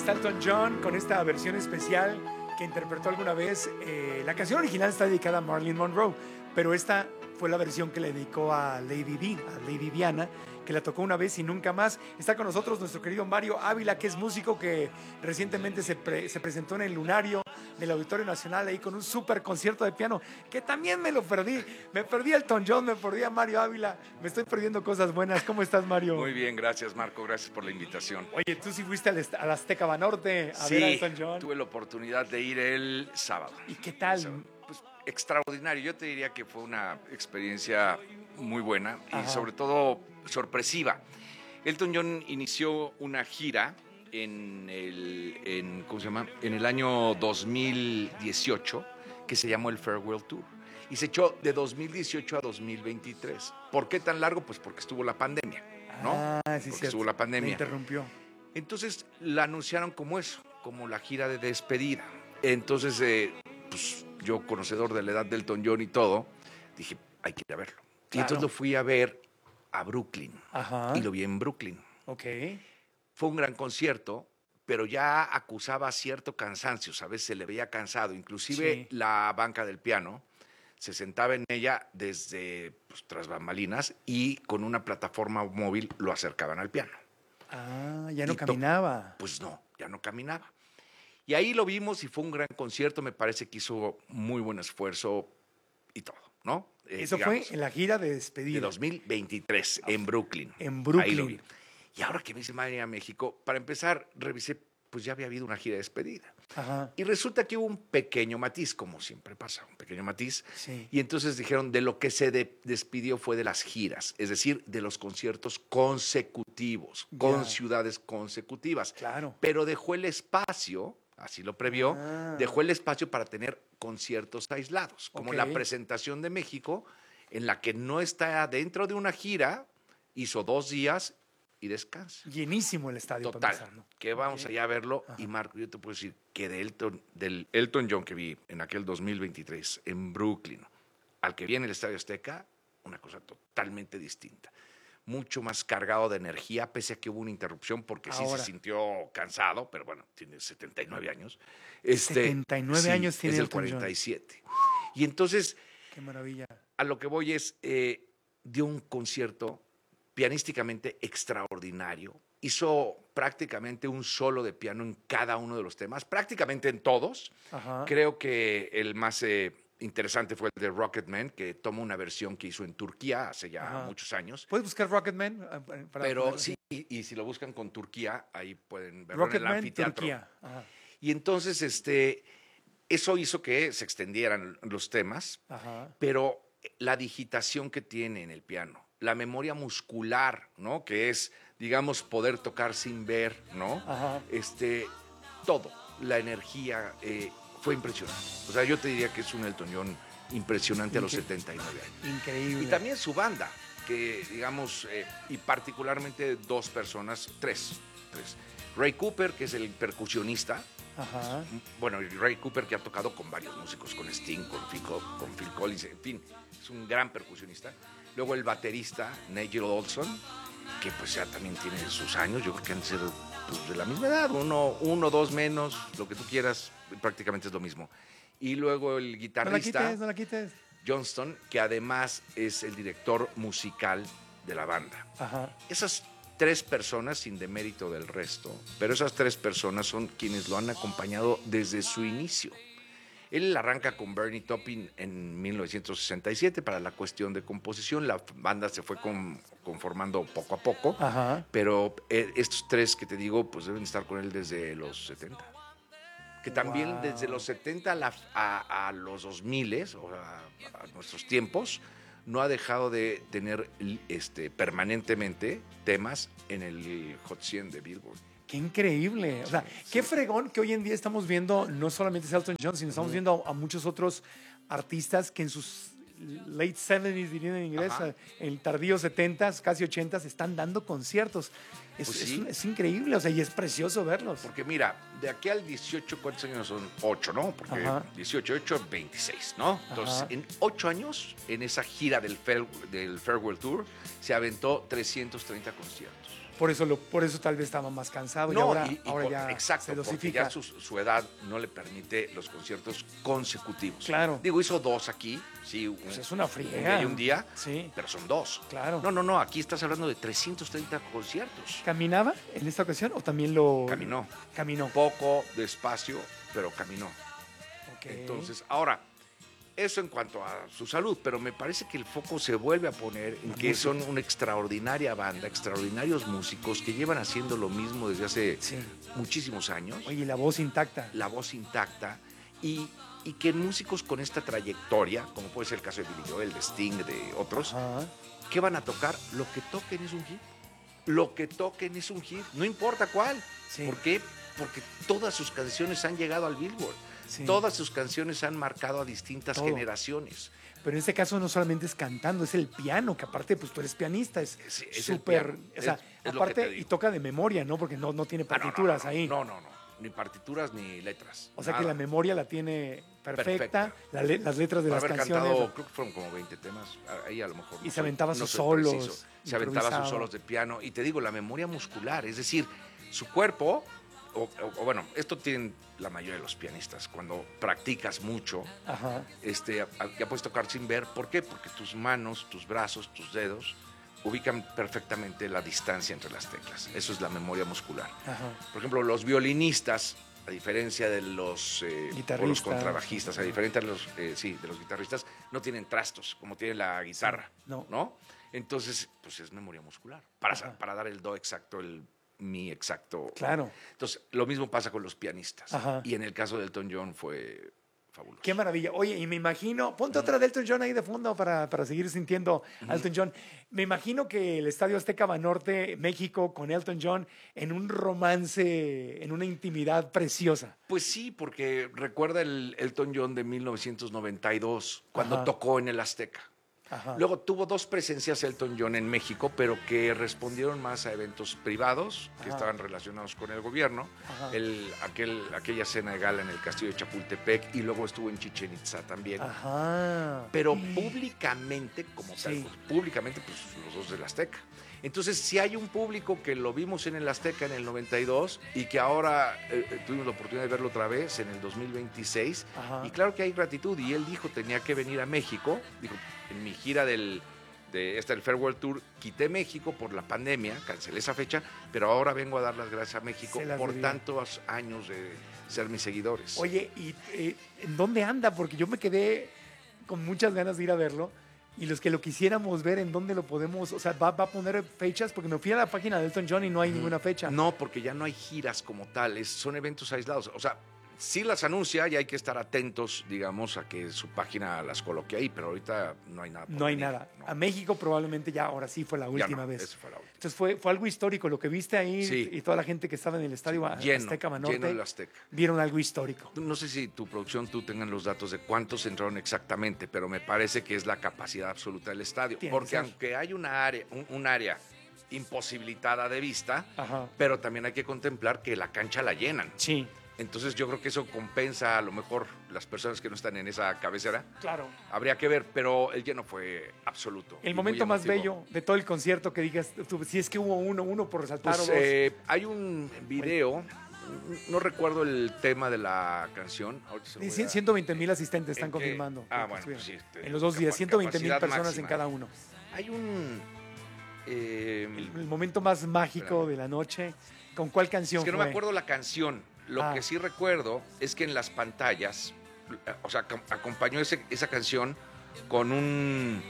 está Elton John con esta versión especial que interpretó alguna vez. La canción original está dedicada a Marilyn Monroe, pero esta fue la versión que le dedicó a Lady B, a Lady Diana, que la tocó una vez y nunca más. Está con nosotros nuestro querido Mario Ávila, que es músico que recientemente se presentó en el Lunario del Auditorio Nacional ahí con un súper concierto de piano, que también me lo perdí. Me perdí a Elton John, me perdí a Mario Ávila. Me estoy perdiendo cosas buenas. ¿Cómo estás, Mario? Muy bien, gracias, Marco. Gracias por la invitación. Oye, tú sí fuiste al Azteca Banorte a Sí, ver a Elton John. tuve la oportunidad de ir el sábado. ¿Y qué tal? Pues extraordinario. Yo te diría que fue una experiencia muy buena y sobre todo sorpresiva. Elton John inició una gira ¿cómo se llama? En el año 2018 que se llamó el Farewell Tour y se echó de 2018 a 2023. ¿Por qué tan largo? Pues porque estuvo la pandemia, ¿no? Sí, porque estuvo la pandemia. Me interrumpió. Entonces la anunciaron como eso, como la gira de despedida. Entonces, pues yo, conocedor de la edad de Elton John y todo, dije, hay que ir a verlo. Claro. Y entonces lo fui a ver a Brooklyn. Ajá. Y lo vi en Brooklyn. Ok. Fue un gran concierto, pero ya acusaba cierto cansancio, ¿sabes? Se le veía cansado. Inclusive la banca del piano se sentaba en ella desde tras bambalinas y con una plataforma móvil lo acercaban al piano. Ya no caminaba. Pues no, ya no caminaba. Y ahí lo vimos y fue un gran concierto. Me parece que hizo muy buen esfuerzo y todo, ¿no? Eso fue en la gira de despedida. De 2023, en Brooklyn. En Brooklyn. Ahí lo vi. Y ahora que me hice madre a México, para empezar, revisé, pues ya había habido una gira de despedida. Ajá. Y resulta que hubo un pequeño matiz, como siempre pasa, un pequeño matiz. Sí. Y entonces dijeron, de lo que se despidió fue de las giras, es decir, de los conciertos consecutivos, con ciudades consecutivas. Claro. Pero dejó el espacio, así lo previó, dejó el espacio para tener conciertos aislados, como la presentación de México, en la que no está dentro de una gira, hizo 2 días y descansa. Llenísimo el estadio. Total, para empezar, ¿no? que vamos allá a verlo. Y Marco, yo te puedo decir que del Elton John que vi en aquel 2023 en Brooklyn, al que vi en el Estadio Azteca, una cosa totalmente distinta. Mucho más cargado de energía, pese a que hubo una interrupción, porque sí se sintió cansado, pero bueno, tiene 79 años. 79 años tiene es del Elton John. 47. Y entonces, qué maravilla. A lo que voy es, dio un concierto pianísticamente extraordinario. Hizo prácticamente un solo de piano en cada uno de los temas, prácticamente en todos. Ajá. Creo que el más interesante fue el de Rocketman, que toma una versión que hizo en Turquía hace ya muchos años. ¿Puedes buscar Rocketman? Pero sí, y si lo buscan con Turquía, ahí pueden verlo Rocketman, en el anfiteatro. Turquía. Ajá. Y entonces eso hizo que se extendieran los temas, pero la digitación que tiene en el piano, la memoria muscular, ¿no? Que es, digamos, poder tocar sin ver, ¿no? Todo, la energía, fue impresionante. O sea, yo te diría que es un Elton John impresionante a los 79 años. Increíble. Y también su banda, que digamos, y particularmente 2 personas, tres. Ray Cooper, que es el percusionista. Ajá. Bueno, Ray Cooper, que ha tocado con varios músicos, con Sting, con Phil Collins, en fin, es un gran percusionista. Luego el baterista, Nigel Olsson, que pues ya también tiene sus años, yo creo que han sido pues, de la misma edad, uno, 2 menos, lo que tú quieras, prácticamente es lo mismo. Y luego el guitarrista, no la quites. Johnston, que además es el director musical de la banda. Ajá. Esas 3 personas, sin demérito del resto, pero esas 3 personas son quienes lo han acompañado desde su inicio. Él arranca con Bernie Taupin en 1967 para la cuestión de composición. La banda se fue conformando poco a poco, pero estos 3 que te digo, pues deben estar con él desde los 70. Que también desde los 70 a los 2000, o a nuestros tiempos, no ha dejado de tener permanentemente temas en el Hot 100 de Billboard. Qué increíble. O sea, qué fregón que hoy en día estamos viendo, no solamente es Elton John, sino estamos viendo a muchos otros artistas que en sus late 70s, dirían en inglés, en tardíos 70s, casi 80s, están dando conciertos. Es increíble, o sea, y es precioso verlos. Porque mira, de aquí al 18, ¿cuántos años son? 8, ¿no? Porque 18, 8, 26, ¿no? Entonces, en 8 años, en esa gira del Farewell Tour, se aventó 330 conciertos. Por eso tal vez estaba más cansado y No, ahora exacto, se porque dosifica. ya su edad no le permite los conciertos consecutivos. Claro. Digo, hizo 2 aquí, sí. Pues es una friega. Un día y un día, Sí. pero son 2. Claro. No, aquí estás hablando de 330 conciertos. ¿Caminaba en esta ocasión o también lo...? Caminó. Caminó. Poco, despacio, pero caminó. Ok. Entonces, ahora, eso en cuanto a su salud, pero me parece que el foco se vuelve a poner en que son una extraordinaria banda, extraordinarios músicos que llevan haciendo lo mismo desde hace Sí. muchísimos años. Oye, la voz intacta. La voz intacta y que músicos con esta trayectoria, como puede ser el caso de Billy Joel, de Sting, de otros, Ajá. ¿qué van a tocar? Lo que toquen es un hit. Lo que toquen es un hit, no importa cuál. Sí. ¿Por qué? Porque todas sus canciones han llegado al Billboard. Sí. Todas sus canciones han marcado a distintas Todo. generaciones. Pero en este caso no solamente es cantando, es el piano, que aparte pues tú eres pianista, es Sí, es el súper, piano. o sea, Es lo que aparte te digo. y toca de memoria, ¿no? Porque no tiene partituras ahí. No, ni partituras ni letras. O sea nada. que la memoria la tiene perfecta, Perfecta. las letras de Por las haber canciones. cantado, creo que fueron como 20 temas, ahí a lo mejor. Y se aventaba sus soy solos, preciso. Se aventaba sus improvisaba. solos de piano. Y te digo, la memoria muscular, es decir, su cuerpo, o bueno, esto tienen la mayoría de los pianistas, cuando practicas mucho, Ajá. ya puedes tocar sin ver. ¿Por qué? Porque tus manos, tus brazos, tus dedos ubican perfectamente la distancia entre las teclas. Eso es la memoria muscular. Ajá. Por ejemplo, los violinistas, a diferencia de los, Guitarristas. contrabajistas, a diferencia de los guitarristas, no tienen trastos como tiene la guitarra, no. Entonces, pues es memoria muscular, Ajá. para dar el do exacto, el mi exacto. Claro. Entonces, lo mismo pasa con los pianistas. Ajá. Y en el caso de Elton John fue fabuloso. Qué maravilla. Oye, y me imagino, ponte otra de Elton John ahí de fondo para seguir sintiendo a Elton John. Me imagino que el Estadio Azteca Banorte, México, con Elton John, en un romance, en una intimidad preciosa. Pues sí, porque recuerda el Elton John de 1992, cuando Ajá. tocó en el Azteca. Ajá. Luego tuvo 2 presencias Elton John en México, pero que respondieron más a eventos privados que Ajá. estaban relacionados con el gobierno. Ajá. Aquella cena de gala en el castillo de Chapultepec, y luego estuvo en Chichén Itzá también. Ajá. Pero públicamente, como tal, Sí. pues, públicamente, pues los 2 del Azteca. Entonces, si hay un público que lo vimos en el Azteca en el 92 y que ahora tuvimos la oportunidad de verlo otra vez en el 2026, Ajá. y claro que hay gratitud, y él dijo tenía que venir a México. Dijo, en mi gira del Farewell Tour quité México por la pandemia, cancelé esa fecha, pero ahora vengo a dar las gracias a México Se las por debía. tantos años de ser mis seguidores. Oye, ¿y en dónde anda? Porque yo me quedé con muchas ganas de ir a verlo. Y los que lo quisiéramos ver, ¿en dónde lo podemos? O sea, ¿va a poner fechas? Porque me fui a la página de Elton John y no hay ninguna fecha. No, porque ya no hay giras como tales, son eventos aislados. O sea, sí las anuncia y hay que estar atentos, digamos, a que su página las coloque ahí, pero ahorita no hay nada. por No hay venir, nada. no. A México probablemente ya ahora sí fue la Ya última no, vez. esa fue la última. Entonces fue algo histórico. Lo que viste ahí Sí. y toda la gente que estaba en el estadio Azteca Banorte lleno el Azteca. vieron algo histórico. No sé si tu producción, tú tengan los datos de cuántos entraron exactamente, pero me parece que es la capacidad absoluta del estadio. Tiene que Porque ser. aunque hay un área imposibilitada de vista, Ajá. pero también hay que contemplar que la cancha la llenan. Sí, Entonces yo creo que eso compensa a lo mejor las personas que no están en esa cabecera. claro. Habría que ver, pero el lleno fue absoluto. y El muy momento más emotivo. bello de todo el concierto que digas, tú, si es que hubo uno por resaltar Pues, o dos. hay un video, no recuerdo el tema de la canción. Ahorita se lo voy a- 120,000 asistentes están ¿En qué? confirmando. Ah, que bueno, pues estuvieron. sí, En los 2 días, 120,000 capacidad personas máxima. en cada uno. Hay un... El momento más mágico Espérame. de la noche. ¿Con cuál canción es que no fue? me acuerdo la canción. Lo Ah. que sí recuerdo es que en las pantallas, o sea, acompañó esa canción con un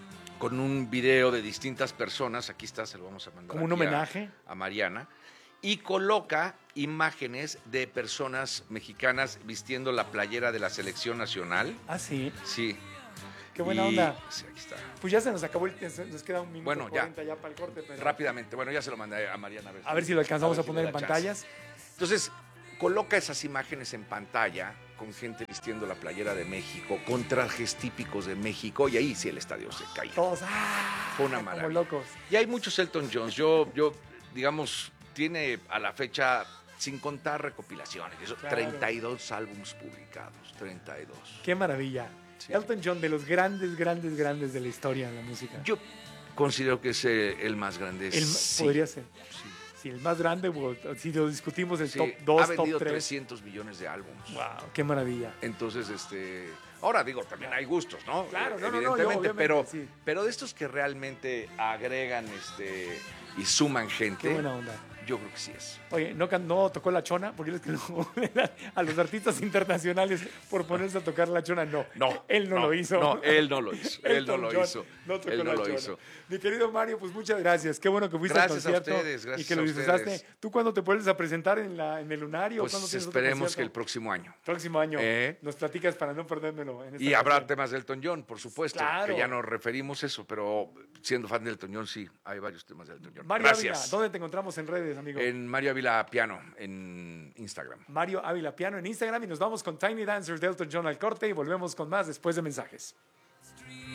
video de distintas personas. Aquí está, se lo vamos a mandar. ¿Como un aquí homenaje? a Mariana. Y coloca imágenes de personas mexicanas vistiendo la playera de la selección nacional. Ah, sí. Sí. Qué buena Y- onda. Sí, aquí está. Pues ya se nos acabó nos queda un minuto Bueno, ya. 40 ya para el corte. Pero Rápidamente, bueno, ya se lo mandé a Mariana. a ver si lo alcanzamos a ver si poner me en da chance. pantallas. Entonces, coloca esas imágenes en pantalla con gente vistiendo la playera de México, con trajes típicos de México, y ahí sí el estadio se caía. Todos, Fue una como maravilla. locos. Y hay muchos Elton Johns. Yo, digamos, tiene a la fecha, sin contar recopilaciones, eso, Claro. 32 álbumes publicados, 32. Qué maravilla. Sí. Elton John, de los grandes de la historia de la música. Yo Considero que es el más grande. Sí. Podría ser. Sí. Sí, el más grande, si lo discutimos, el Sí, top 2, ha top vendido 3. 300 millones de álbumes. Wow, qué maravilla. Entonces, ahora digo, también hay gustos, ¿no? Claro, no, evidentemente, obviamente, pero, sí. pero de estos que realmente agregan y suman Qué gente, buena onda. yo creo que sí es. Oye, no tocó la chona, porque es que a los artistas internacionales por ponerse a tocar la chona, no. No, Él no lo hizo. No, él no lo hizo. Él no Elton lo John hizo. No tocó Él no la lo chona. hizo. Mi querido Mario, pues muchas gracias. Qué bueno que fuiste Gracias al a concierto. ustedes, gracias y que lo a disfrutaste. ustedes. ¿Tú cuándo te vuelves a presentar en el Lunario? ¿Cuándo Pues tienes otro esperemos concierto? que el próximo año. Próximo año. ¿Eh? Nos platicas para no perdérmelo. En esta Y habrá ocasión. temas de Elton John, por supuesto, Claro. que ya nos referimos eso, pero siendo fan de Elton John, sí, hay varios temas de Elton John. Mario Gracias. Ávila, ¿dónde te encontramos en redes, amigo? En Mario Ávila Piano, en Instagram. Mario Ávila Piano en Instagram y nos vamos con Tiny Dancers de Elton John al corte y volvemos con más después de mensajes.